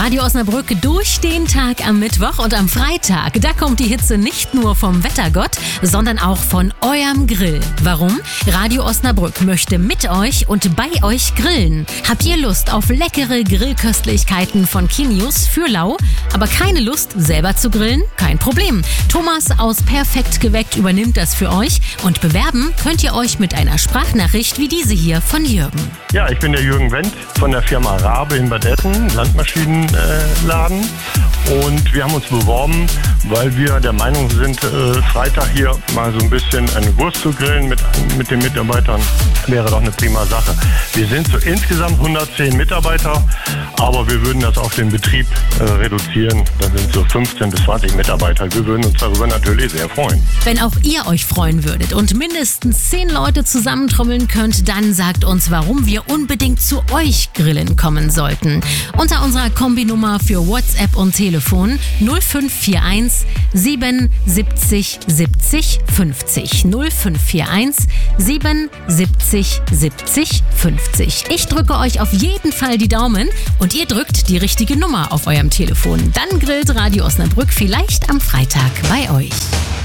Radio Osnabrück durch den Tag am Mittwoch und am Freitag. Da kommt die Hitze nicht nur vom Wettergott, sondern auch von eurem Grill. Warum? Radio Osnabrück möchte mit euch und bei euch grillen. Habt ihr Lust auf leckere Grillköstlichkeiten von Kinius für lau, aber keine Lust selber zu grillen? Kein Problem. Thomas aus Perfekt geweckt übernimmt das für euch und bewerben könnt ihr euch mit einer Sprachnachricht wie diese hier von Jürgen. Ja, ich bin der Jürgen Wendt von der Firma Rabe in Bad Essen, Landmaschinenladen. Und wir haben uns beworben, weil wir der Meinung sind, Freitag hier mal so ein bisschen eine Wurst zu grillen mit den Mitarbeitern wäre doch eine prima Sache. Wir sind so insgesamt 110 Mitarbeiter, aber wir würden das auf den Betrieb reduzieren. Da sind so 15 bis 20 Mitarbeiter. Wir würden uns darüber natürlich sehr freuen. Wenn auch ihr euch freuen würdet und mindestens 10 Leute zusammentrommeln könnt, dann sagt uns, warum wir unbedingt zu euch grillen kommen sollten. Unter unserer Kombinummer für WhatsApp und Telefon 0541 77 70 50. 0541 77 70 50. Ich drücke euch auf jeden Fall die Daumen und ihr drückt die richtige Nummer auf eurem Telefon. Dann grillt Radio Osnabrück vielleicht am Freitag bei euch.